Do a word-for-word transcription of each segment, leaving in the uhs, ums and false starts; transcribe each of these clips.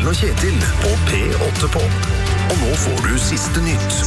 Ellen og Kjetil på P åtte på. Og nå får du siste nytt.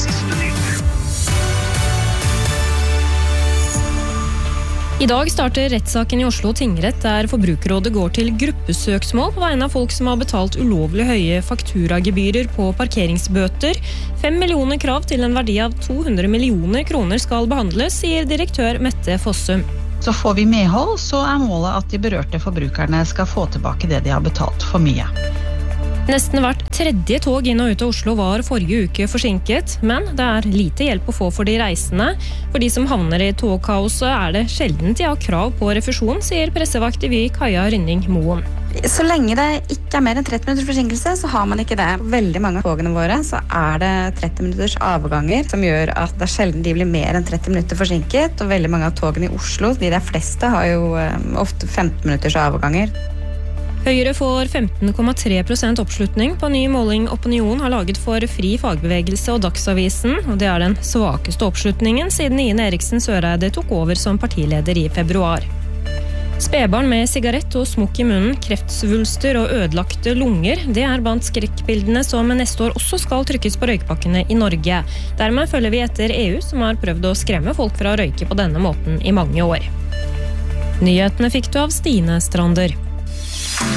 I dag starter rettssaken i Oslo tingrett der Forbrukerrådet går til gruppesøksmål på vegne av folk som har betalt ulovlig høye fakturagebyrer på parkeringsbøter. Fem millioner krav til en verdi av to hundre millioner kroner skal behandles, sier direktør Mette Fossum. Så får vi medhold, så er målet at de berørte forbrukerne skal få tilbake det de har betalt for mye. Nesten hvert tredje tog inn og ut av Oslo var forrige uke forsinket, men det er lite hjelp å få for de reisende. For de som havner i togkaoset er det sjelden de har krav på refusjon, sier pressevakt i Vy Kaja Rynning Moen. Så lenge det ikke er mer enn tretti minutters forsinkelse, så har man ikke det. Veldig mange av togene våre så er det tretti minutters avganger, som gjør at det er sjelden de blir mer enn tretti minutter forsinket, og veldig mange av togene i Oslo, de der fleste, har jo ofte femten minutters avganger. Høyre får femten komma tre prosent oppslutning på ny måling Opinion har laget for Fri Fagbevegelse og Dagsavisen, og det er den svakeste oppslutningen siden Ine Eriksen Søreide tok over som partileder i februar. Spedbarn med sigarett og smokk i munnen, kreftsvulster og ødelagte lunger, det er blant skrekkbildene som neste år også skal trykkes på røykpakkene i Norge. Dermed følger vi etter E U, som har prøvd å skremme folk fra å røyke på denne måten i mange år. Nyhetene fikk du av Stine Strander.